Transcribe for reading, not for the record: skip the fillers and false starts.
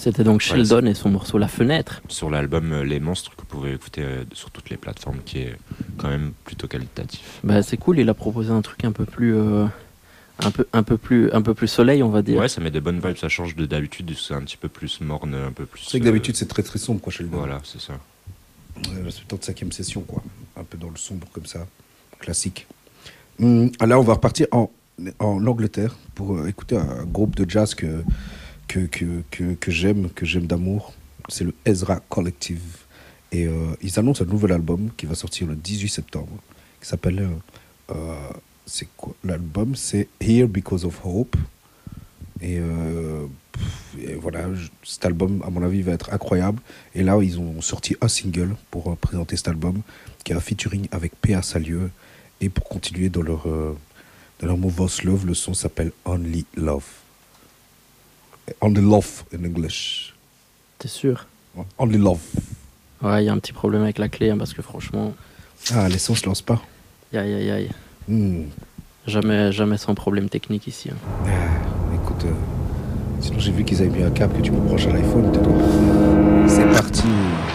C'était donc Voilà, Sheldon et son morceau La Fenêtre. sur l'album Les Monstres que vous pouvez écouter sur toutes les plateformes, qui est quand même plutôt qualitatif. Bah, c'est cool, il a proposé un truc un peu plus, un peu plus soleil, on va dire. Ouais, ça met des bonnes vibes, ça change de d'habitude, c'est un petit peu plus morne, un peu plus... C'est vrai que d'habitude c'est très très sombre quoi chez le Voilà, c'est ça. C'est plutôt de 5e session quoi. Un peu dans le sombre comme ça. Classique. Là on va repartir en Angleterre pour écouter un groupe de jazz que j'aime d'amour. C'est le Ezra Collective. Et ils annoncent un nouvel album qui va sortir le 18 septembre. Qui s'appelle... c'est quoi l'album? C'est Here Because of Hope. Et voilà, cet album, à mon avis, va être incroyable. Et là, ils ont sorti un single pour présenter cet album, qui est un featuring avec P.A. Salieu. Et pour continuer dans leur mouvance love, le son s'appelle Only Love. Only Love in English. T'es sûr? Only Love. Ouais, il y a un petit problème avec la clé, hein, parce que franchement... Ah, les sons se lancent pas. Aïe, aïe, aïe. Hmm. Jamais sans problème technique ici. Hein. Ah, écoute, sinon j'ai vu qu'ils avaient mis un câble que tu me branches à l'iPhone. C'est parti.